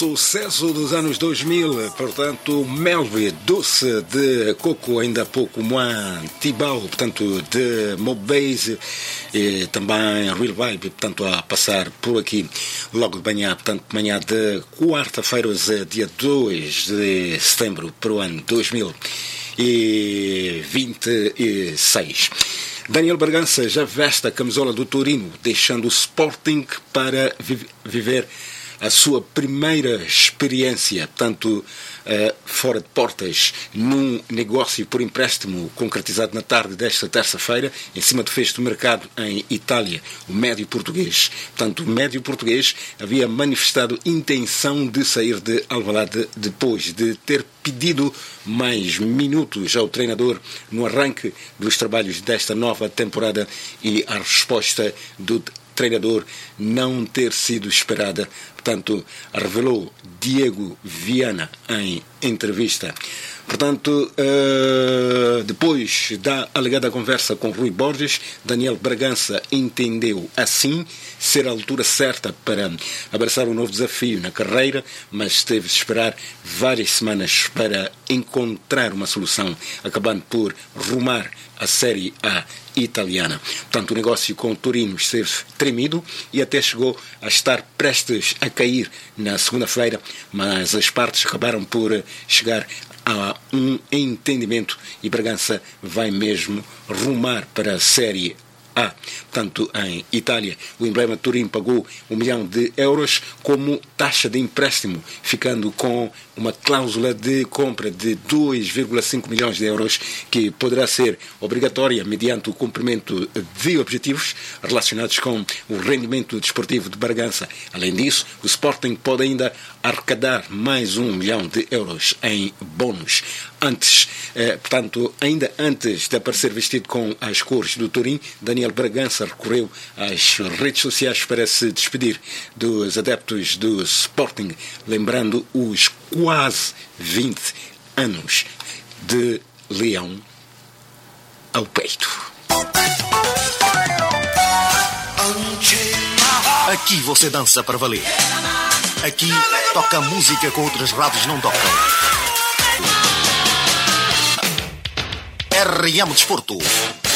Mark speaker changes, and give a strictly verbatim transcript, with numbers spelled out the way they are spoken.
Speaker 1: Sucesso dos anos dois mil, portanto, Melby, Doce de Coco, ainda há pouco, Moan, Tibau, portanto, de Mobase e também Real Vibe, portanto, a passar por aqui logo de manhã, portanto, manhã de quarta-feira, dia dois de setembro, para o ano dois mil e vinte e seis. Daniel Bragança já veste a camisola do Torino, deixando o Sporting para vi- viver a sua primeira experiência, tanto uh, fora de portas, num negócio por empréstimo concretizado na tarde desta terça-feira, em cima do fecho do mercado em Itália, o médio português. Portanto, o médio português havia manifestado intenção de sair de Alvalade depois de ter pedido mais minutos ao treinador no arranque dos trabalhos desta nova temporada e a resposta do treinador não ter sido esperada. Portanto, revelou Diego Viana em entrevista. Portanto, uh, depois da alegada conversa com Rui Borges, Daniel Bragança entendeu assim ser a altura certa para abraçar um novo desafio na carreira, mas teve de esperar várias semanas para encontrar uma solução, acabando por rumar a Série A italiana. Portanto, o negócio com o Torino esteve tremido e até chegou a estar prestes a cair na segunda-feira, mas as partes acabaram por chegar a um entendimento e Bragança vai mesmo rumar para a Série A. Portanto, em Itália, o emblema Torino pagou um milhão de euros como taxa de empréstimo, ficando com uma cláusula de compra de dois vírgula cinco milhões de euros, que poderá ser obrigatória mediante o cumprimento de objetivos relacionados com o rendimento desportivo de Bragança. Além disso, o Sporting pode ainda arrecadar mais um milhão de euros em bónus. Antes, eh, portanto, ainda antes de aparecer vestido com as cores do Torino, Daniel Bragança recorreu às redes sociais para se despedir dos adeptos do Sporting, lembrando os quase vinte anos de leão ao peito.
Speaker 2: Aqui você dança para valer. Aqui toca música com outras rádios não tocam. R M Desporto,